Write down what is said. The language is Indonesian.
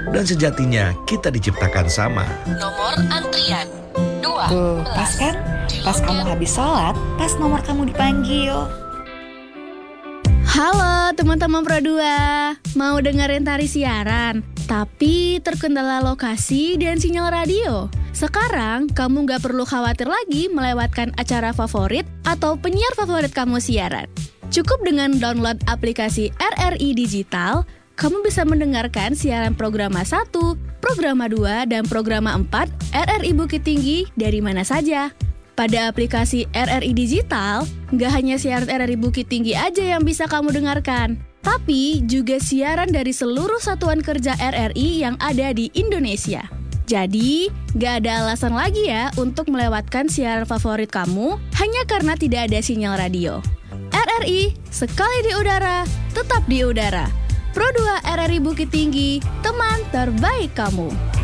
Dan sejatinya kita diciptakan sama. Nomor antrian 2. Tuh, pas kan? Pas kamu habis sholat, pas nomor kamu dipanggil. Halo teman-teman Pro 2, mau dengerin Tari siaran, tapi terkendala lokasi dan sinyal radio. Sekarang kamu gak perlu khawatir lagi melewatkan acara favorit atau penyiar favorit kamu siaran. Cukup dengan download aplikasi RRI Digital, kamu bisa mendengarkan siaran Programa 1, Programa 2, dan Programa 4 RRI Bukit Tinggi dari mana saja. Pada aplikasi RRI Digital, nggak hanya siaran RRI Bukit Tinggi aja yang bisa kamu dengarkan, tapi juga siaran dari seluruh satuan kerja RRI yang ada di Indonesia. Jadi, nggak ada alasan lagi ya untuk melewatkan siaran favorit kamu hanya karena tidak ada sinyal radio. RRI, sekali di udara, tetap di udara. Pro 2 RRI Bukit Tinggi, teman terbaik kamu.